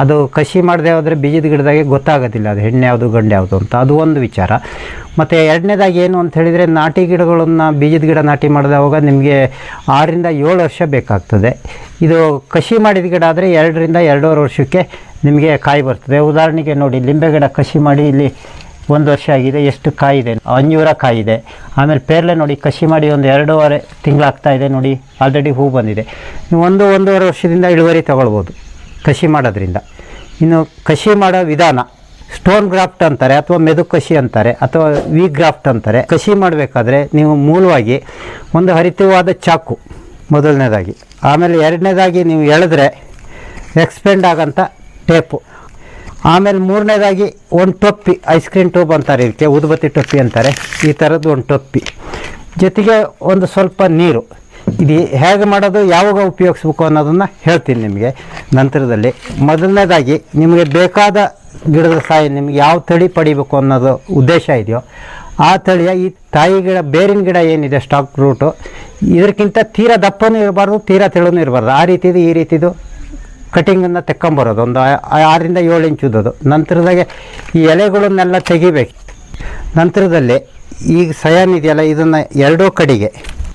ಅದು ಕಸಿ ಮಾಡದೆ ಹೋದರೆ ಬೀಜದ ಗಿಡದಾಗೆ ಗೊತ್ತಾಗೋದಿಲ್ಲ ಅದು ಹೆಣ್ಣು ಯಾವುದು ಗಂಡು ಯಾವುದು ಅಂತ, ಅದು ಒಂದು ವಿಚಾರ. ಮತ್ತು ಎರಡನೇದಾಗಿ ಏನು ಅಂತ ಹೇಳಿದರೆ, ನಾಟಿ ಗಿಡಗಳನ್ನು ಬೀಜದ ಗಿಡ ನಾಟಿ ಮಾಡಿದವಾಗ ನಿಮಗೆ 6 ರಿಂದ 7 ವರ್ಷ ಬೇಕಾಗ್ತದೆ. ಇದು ಕಸಿ ಮಾಡಿದ ಗಿಡ ಆದರೆ 2 ರಿಂದ 2.5 ವರ್ಷಕ್ಕೆ ನಿಮಗೆ ಕಾಯಿ ಬರ್ತದೆ. ಉದಾಹರಣೆಗೆ ನೋಡಿ, ಲಿಂಬೆ ಗಿಡ ಕಸಿ ಮಾಡಿ ಇಲ್ಲಿ 1 ವರ್ಷ ಆಗಿದೆ, ಎಷ್ಟು ಕಾಯಿದೆ, ಅಂಜೂರ ಕಾಯಿದೆ. ಆಮೇಲೆ ಪೇರ್ಲೆ ನೋಡಿ, ಕಸಿ ಮಾಡಿ ಒಂದು 2.5 ತಿಂಗಳಾಗ್ತಾ ಇದೆ ನೋಡಿ, ಆಲ್ರೆಡಿ ಹೂ ಬಂದಿದೆ. ನೀವು 1-1.5 ವರ್ಷದಿಂದ ಇಳುವರಿ ತಗೊಳ್ಬೋದು ಕಸಿ ಮಾಡೋದ್ರಿಂದ. ಇನ್ನು ಕಸಿ ಮಾಡೋ ವಿಧಾನ ಸ್ಟೋನ್ ಗ್ರಾಫ್ಟ್ ಅಂತಾರೆ, ಅಥವಾ ಮೆದು ಕಸಿ ಅಂತಾರೆ, ಅಥವಾ ವಿ ಗ್ರಾಫ್ಟ್ ಅಂತಾರೆ. ಕಸಿ ಮಾಡಬೇಕಾದ್ರೆ ನೀವು ಮೂಲವಾಗಿ ಒಂದು ಹರಿತವಾದ ಚಾಕು ಮೊದಲನೇದಾಗಿ, ಆಮೇಲೆ ಎರಡನೇದಾಗಿ ನೀವು ಎಳೆದ್ರೆ ಎಕ್ಸ್ಪೆಂಡ್ ಆಗೋಂಥ ಟೇಪು, ಆಮೇಲೆ ಮೂರನೇದಾಗಿ ಒಂದು ಟೊಪ್ಪಿ, ಐಸ್ ಕ್ರೀಮ್ ಟ್ಯೂಬ್ ಅಂತಾರೆ ಇದಕ್ಕೆ, ಊದುಬತ್ತಿ ಟೊಪ್ಪಿ ಅಂತಾರೆ, ಈ ಥರದ್ದು ಒಂದು ಟೊಪ್ಪಿ, ಜೊತೆಗೆ ಒಂದು ಸ್ವಲ್ಪ ನೀರು. ಇದು ಹೇಗೆ ಮಾಡೋದು, ಯಾವಾಗ ಉಪಯೋಗಿಸ್ಬೇಕು ಅನ್ನೋದನ್ನು ಹೇಳ್ತೀನಿ ನಿಮಗೆ ನಂತರದಲ್ಲಿ. ಮೊದಲನೇದಾಗಿ ನಿಮಗೆ ಬೇಕಾದ ಗಿಡದ ಸಾಯಿ, ನಿಮಗೆ ಯಾವ ತಳಿ ಪಡಿಬೇಕು ಅನ್ನೋದು ಉದ್ದೇಶ ಇದೆಯೋ ಆ ತಳಿಯ ಈ ತಾಯಿ ಗಿಡ, ಬೇರಿನ ಗಿಡ ಏನಿದೆ ಸ್ಟಾಕ್ ರೂಟು, ಇದಕ್ಕಿಂತ ತೀರಾ ದಪ್ಪನೂ ಇರಬಾರ್ದು, ತೀರಾ ತೆಳುನೂ ಇರಬಾರ್ದು. ಆ ರೀತಿದು ಈ ರೀತಿದು ಕಟಿಂಗನ್ನು ತೆಕ್ಕೊಂಬರೋದು, ಒಂದು 6 ರಿಂದ 7 ಇಂಚ್ ಉದ್ದೋದು. ನಂತರದಾಗೆ ಈ ಎಲೆಗಳನ್ನೆಲ್ಲ ತೆಗಿಬೇಕು. ನಂತರದಲ್ಲಿ ಈಗ ಸಯಾನ್ ಇದೆಯಲ್ಲ, ಇದನ್ನು ಎರಡೂ ಕಡೆಗೆ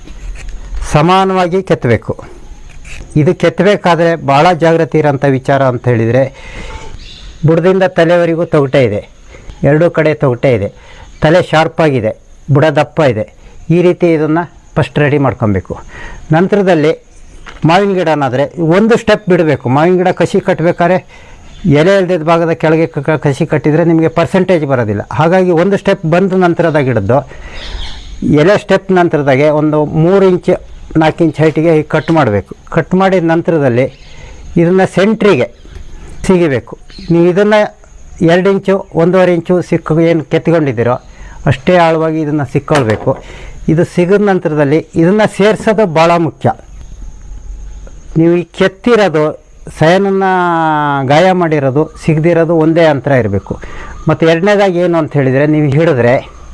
ಸಮಾನವಾಗಿ ಕೆತ್ತಬೇಕು. ಇದು ಕೆತ್ತಬೇಕಾದ್ರೆ ಭಾಳ ಜಾಗೃತಿ ಇರೋಂಥ ವಿಚಾರ ಅಂತ ಹೇಳಿದರೆ, ಬುಡದಿಂದ ತಲೆವರೆಗೂ ತೊಗಟೆ ಇದೆ, ಎರಡೂ ಕಡೆ ತೊಗಟೆ ಇದೆ, ತಲೆ ಶಾರ್ಪಾಗಿದೆ, ಬುಡ ದಪ್ಪ ಇದೆ. ಈ ರೀತಿ ಇದನ್ನು ಫಸ್ಟ್ ರೆಡಿ ಮಾಡ್ಕೊಬೇಕು. ನಂತರದಲ್ಲಿ ಮಾವಿನ ಗಿಡನಾದರೆ ಒಂದು ಸ್ಟೆಪ್ ಬಿಡಬೇಕು. ಮಾವಿನ ಗಿಡ ಕಸಿ ಕಟ್ಟಬೇಕಾದ್ರೆ ಎಲೆ ಇಲ್ದಿದ್ದ ಭಾಗದ ಕೆಳಗೆ ಕಸಿ ಕಟ್ಟಿದರೆ ನಿಮಗೆ ಪರ್ಸೆಂಟೇಜ್ ಬರೋದಿಲ್ಲ. ಹಾಗಾಗಿ ಒಂದು ಸ್ಟೆಪ್ ಬಂದ ನಂತರದ ಗಿಡದ್ದು ಎಲೆ ಸ್ಟೆಪ್ ನಂತರದಾಗೆ ಒಂದು 3 ಇಂಚ್ 4 ಇಂಚ್ ಹೈಟಿಗೆ ಹೀಗೆ ಕಟ್ ಮಾಡಬೇಕು. ಕಟ್ ಮಾಡಿದ ನಂತರದಲ್ಲಿ ಇದನ್ನು ಸೆಂಟ್ರಿಗೆ ಸಿಗಬೇಕು. ನೀವು ಇದನ್ನು 2 ಇಂಚು 1.5 ಇಂಚು ಏನು ಕೆತ್ಕೊಂಡಿದ್ದೀರೋ ಅಷ್ಟೇ ಆಳವಾಗಿ ಇದನ್ನು ಸಿಕ್ಕೊಳ್ಬೇಕು. ಇದು ಸಿಗದ ನಂತರದಲ್ಲಿ ಇದನ್ನು ಸೇರಿಸೋದು ಭಾಳ ಮುಖ್ಯ. ನೀವು ಈ ಕೆತ್ತಿರೋದು, ಸಯನನ್ನು ಗಾಯ ಮಾಡಿರೋದು, ಸಿಗದಿರೋದು ಒಂದೇ ಅಂತರ ಇರಬೇಕು. ಮತ್ತು ಎರಡನೇದಾಗಿ ಏನು ಅಂತ ಹೇಳಿದರೆ, ನೀವು ಹಿಡಿದ್ರೆ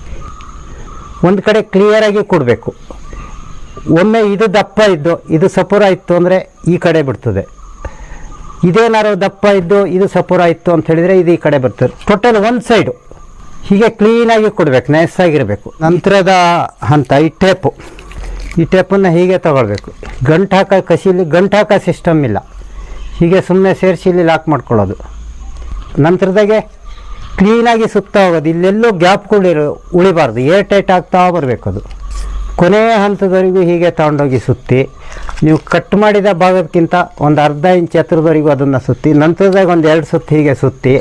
ಒಂದು ಕಡೆ ಕ್ಲಿಯರಾಗಿ ಕೊಡಬೇಕು. ಒಮ್ಮೆ ಇದು ದಪ್ಪ ಇದ್ದು ಇದು ಸಪೂರ ಇತ್ತು ಅಂದರೆ ಈ ಕಡೆ ಬಿಡ್ತದೆ, ಇದೇನಾದ್ರು ದಪ್ಪ ಇದ್ದು ಇದು ಸಪೂರ ಇತ್ತು ಅಂತ ಹೇಳಿದರೆ ಇದು ಈ ಕಡೆ ಬರ್ತದೆ. ಟೋಟಲ್ ಒಂದು ಸೈಡು ಹೀಗೆ ಕ್ಲೀನಾಗಿ ಕೊಡಬೇಕು, ನೈಸಾಗಿರಬೇಕು. ನಂತರದ ಹಂತ ಈ ಟೇಪು, ಈ ಟೇಪನ್ನು ಹೀಗೆ ತಗೊಳ್ಬೇಕು. ಗಂಟು ಹಾಕೋ ಕಸಿಲಿ ಗಂಟು ಹಾಕೋ ಸಿಸ್ಟಮ್ ಇಲ್ಲ, ಹೀಗೆ ಸುಮ್ಮನೆ ಸೇರಿಸಿ ಇಲ್ಲಿ ಲಾಕ್ ಮಾಡ್ಕೊಳ್ಳೋದು. ನಂತರದಾಗೆ ಕ್ಲೀನಾಗಿ ಸುತ್ತಾ ಹೋಗೋದು, ಇಲ್ಲೆಲ್ಲೂ ಗ್ಯಾಪ್ಗಳು ಉಳಿಬಾರ್ದು, ಏರ್ ಟೈಟ್ ಆಗ್ತಾ ಬರಬೇಕು. ಅದು ಕೊನೆಯ ಹಂತದವರೆಗೂ ಹೀಗೆ ತಗೊಂಡೋಗಿ ಸುತ್ತಿ, ನೀವು ಕಟ್ ಮಾಡಿದ ಭಾಗಕ್ಕಿಂತ ಒಂದು ಅರ್ಧ ಇಂಚ್ ಎತ್ತರದವರೆಗೂ ಅದನ್ನು ಸುತ್ತಿ, ನಂತರದಾಗ ಒಂದು 2 ಸುತ್ತು ಹೀಗೆ ಸುತ್ತಿ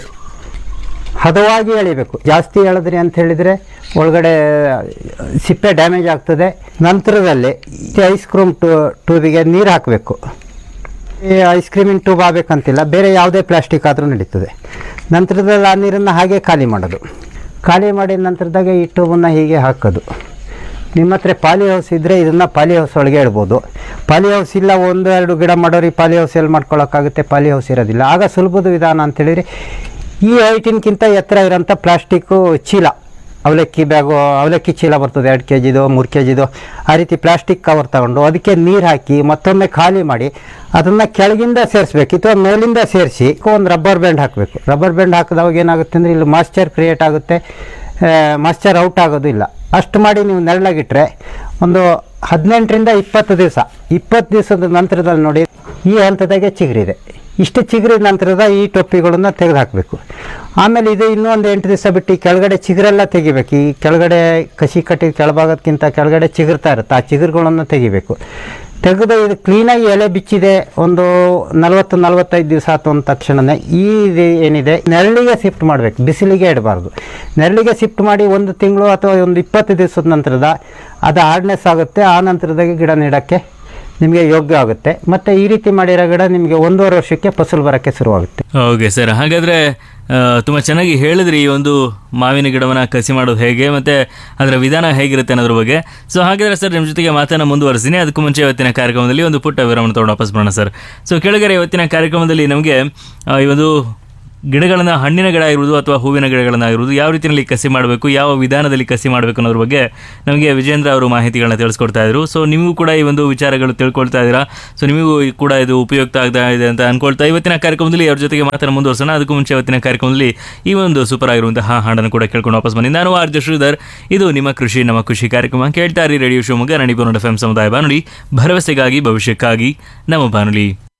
ಹದವಾಗಿ ಎಳಿಬೇಕು. ಜಾಸ್ತಿ ಎಳೆದ್ರಿ ಅಂತ ಹೇಳಿದರೆ ಒಳಗಡೆ ಸಿಪ್ಪೆ ಡ್ಯಾಮೇಜ್ ಆಗ್ತದೆ. ನಂತರದಲ್ಲಿ ಐಸ್ ಕ್ರೀಮ್ ಟ್ಯೂಬಿಗೆ ನೀರು ಹಾಕಬೇಕು. ಈ ಐಸ್ ಕ್ರೀಮಿನ ಟ್ಯೂಬ್ ಆಗಬೇಕಂತಿಲ್ಲ, ಬೇರೆ ಯಾವುದೇ ಪ್ಲಾಸ್ಟಿಕ್ ಆದರೂ ನಡೀತದೆ. ನಂತರದಲ್ಲಿ ಆ ನೀರನ್ನು ಹಾಗೆ ಖಾಲಿ ಮಾಡೋದು. ಖಾಲಿ ಮಾಡಿದ ನಂತರದಾಗ ಈ ಟ್ಯೂಬನ್ನು ಹೀಗೆ ಹಾಕೋದು. ನಿಮ್ಮ ಹತ್ರ ಪಾಲಿ ಹೌಸ್ ಇದ್ದರೆ ಇದನ್ನು ಪಾಲಿ ಹೌಸ್ ಒಳಗೆ ಇಡ್ಬೋದು. ಪಾಲಿ ಹೌಸ್ ಇಲ್ಲ, 1-2 ಗಿಡ ಮಾಡೋರಿಗೆ ಪಾಲಿ ಹೌಸ್ ಎಲ್ಲಿ ಮಾಡ್ಕೊಳ್ಳೋಕ್ಕಾಗುತ್ತೆ, ಪಾಲಿ ಹೌಸ್ ಇರೋದಿಲ್ಲ. ಆಗ ಸುಲಭದ ವಿಧಾನ ಅಂತೇಳಿದರೆ ಈ ಹೈಟಿನ್ಕಿಂತ ಎತ್ತರ ಇರೋಂಥ ಪ್ಲಾಸ್ಟಿಕ್ಕು ಚೀಲ, ಅವಲಕ್ಕಿ ಬ್ಯಾಗು, ಅವಲಕ್ಕಿ ಚೀಲ ಬರ್ತದೆ 2 kgದು 3 kgದು, ಆ ರೀತಿ ಪ್ಲಾಸ್ಟಿಕ್ ಕವರ್ ತಗೊಂಡು ಅದಕ್ಕೆ ನೀರು ಹಾಕಿ ಮತ್ತೊಮ್ಮೆ ಖಾಲಿ ಮಾಡಿ ಅದನ್ನು ಕೆಳಗಿಂದ ಸೇರಿಸ್ಬೇಕು, ಅಥವಾ ಮೇಲಿಂದ ಸೇರಿಸಿ ಒಂದು ರಬ್ಬರ್ ಬ್ಯಾಂಡ್ ಹಾಕಬೇಕು. ರಬ್ಬರ್ ಬ್ಯಾಂಡ್ ಹಾಕಿದವಾಗ ಏನಾಗುತ್ತೆ ಅಂದರೆ ಇಲ್ಲಿ ಮಾಯ್ಶ್ಚರ್ ಕ್ರಿಯೇಟ್ ಆಗುತ್ತೆ, ಮಾಯ್ಶ್ಚರ್ ಔಟ್ ಆಗೋದಿಲ್ಲ. ಅಷ್ಟು ಮಾಡಿ ನೀವು ನೆರಳಾಗಿಟ್ಟರೆ ಒಂದು 18 ರಿಂದ 20 ದಿವಸ, 20 ದಿವಸದ ನಂತರದಲ್ಲಿ ನೋಡಿ ಈ ಹಂತದಾಗೆ ಚಿಗುರಿದೆ. ಇಷ್ಟು ಚಿಗುರಿದ ನಂತರದ ಈ ಟೊಪ್ಪಿಗಳನ್ನು ತೆಗೆದು ಹಾಕಬೇಕು. ಆಮೇಲೆ ಇದು ಇನ್ನೂ ಒಂದು 8 ದಿವಸ ಬಿಟ್ಟು ಕೆಳಗಡೆ ಚಿಗುರೆಲ್ಲ ತೆಗಿಬೇಕು. ಈ ಕೆಳಗಡೆ ಕಸಿ ಕಟ್ಟಿದ ಕೆಳಭಾಗಕ್ಕಿಂತ ಕೆಳಗಡೆ ಚಿಗುರ್ತಾ ಇರುತ್ತೆ, ಆ ಚಿಗುರುಗಳನ್ನು ತೆಗಿಬೇಕು. ತೆಗೆದು ಇದು ಕ್ಲೀನಾಗಿ ಎಲೆ ಬಿಚ್ಚಿದೆ ಒಂದು 40-45 ದಿವಸ ಆಯ್ತು ಅಂದ ತಕ್ಷಣವೇ ಈ ಏನಿದೆ ನೆರಳಿಗೆ ಶಿಫ್ಟ್ ಮಾಡಬೇಕು, ಬಿಸಿಲಿಗೆ ಇಡಬಾರ್ದು. ನೆರಳಿಗೆ ಶಿಫ್ಟ್ ಮಾಡಿ 1 ತಿಂಗಳು ಅಥವಾ ಒಂದು 20 ದಿವಸದ ನಂತರದ ಅದು ಹಾರ್ಡ್ನೆಸ್ ಆಗುತ್ತೆ. ಆ ನಂತರದಾಗಿ ಗಿಡ ನೆಡೋಕ್ಕೆ ನಿಮಗೆ ಯೋಗ್ಯ ಆಗುತ್ತೆ. ಮತ್ತು ಈ ರೀತಿ ಮಾಡಿರೋ ಗಿಡ ನಿಮಗೆ 1.5 ವರ್ಷಕ್ಕೆ ಫಸಲು ಬರೋಕ್ಕೆ ಶುರುವಾಗುತ್ತೆ. ಓಕೆ ಸರ್, ಹಾಗಾದರೆ ತುಂಬ ಚೆನ್ನಾಗಿ ಹೇಳಿದ್ರಿ ಈ ಒಂದು ಮಾವಿನ ಗಿಡವನ್ನು ಕಸಿ ಮಾಡೋದು ಹೇಗೆ ಮತ್ತು ಅದರ ವಿಧಾನ ಹೇಗಿರುತ್ತೆ ಅನ್ನೋದ್ರ ಬಗ್ಗೆ. ಸೊ ಹಾಗಾದರೆ ಸರ್, ನಿಮ್ಮ ಜೊತೆಗೆ ಮಾತನ್ನು ಮುಂದುವರಿಸ್ತೀನಿ. ಅದಕ್ಕೂ ಮುಂಚೆ ಇವತ್ತಿನ ಕಾರ್ಯಕ್ರಮದಲ್ಲಿ ಒಂದು ಪುಟ್ಟ ವಿರಾಮ ತೊಗೊಂಡು ವಾಪಸ್ ಬರೋಣ ಸರ್. ಸೊ ಕೆಳಗಡೆ ಇವತ್ತಿನ ಕಾರ್ಯಕ್ರಮದಲ್ಲಿ ನಮಗೆ ಈ ಒಂದು ಗಿಡಗಳನ್ನು ಹಣ್ಣಿನ ಗಿಡ ಆಗಿರುವುದು ಅಥವಾ ಹೂವಿನ ಗಿಡಗಳನ್ನಾಗಿರುವುದು ಯಾವ ರೀತಿಯಲ್ಲಿ ಕಸಿ ಮಾಡಬೇಕು, ಯಾವ ವಿಧಾನದಲ್ಲಿ ಕಸಿ ಮಾಡಬೇಕು ಅನ್ನೋದ್ರ ಬಗ್ಗೆ ನಮಗೆ ವಿಜೇಂದ್ರ ಅವರು ಮಾಹಿತಿಗಳನ್ನ ತಿಳಿಸ್ಕೊಡ್ತಾ ಇದ್ರು. ಸೊ ನಿಮಗೂ ಕೂಡ ಈ ಒಂದು ವಿಚಾರಗಳು ತಿಳ್ಕೊಳ್ತಾ ಇದ್ದೀರಾ. ಸೊ ನಿಮಗೂ ಕೂಡ ಇದು ಉಪಯುಕ್ತ ಆಗ್ತಾ ಇದೆ ಅಂತ ಅನ್ಕೊಳ್ತಾ ಇವತ್ತಿನ ಕಾರ್ಯಕ್ರಮದಲ್ಲಿ ಅವ್ರ ಜೊತೆಗೆ ಮಾತನ್ನು ಮುಂದುವರ್ಸೋಣ. ಅದಕ್ಕೂ ಮುಂಚೆ ಇವತ್ತಿನ ಕಾರ್ಯಕ್ರಮದಲ್ಲಿ ಈ ಒಂದು ಸೂಪರ್ ಆಗಿರುವಂತಹ ಹಾಡನ್ನು ಕೂಡ ಕೇಳ್ಕೊಂಡು ವಾಪಸ್ ಬನ್ನಿ. ನಾನು ಆರ್ ಜೆ ಶ್ರೀಧರ್. ಇದು ನಿಮ್ಮ ಕೃಷಿ ನಮ್ಮ ಖುಷಿ ಕಾರ್ಯಕ್ರಮ. ಕೇಳ್ತಾ ಇರಿ ರೇಡಿಯೋ ಶಿವಮೊಗ್ಗ 90.5 FM ಸಮುದಾಯ ಬಾನುಲಿ, ಭರವಸೆಗಾಗಿ ಭವಿಷ್ಯಕ್ಕಾಗಿ ನಮ್ಮ ಬಾನುಲಿ.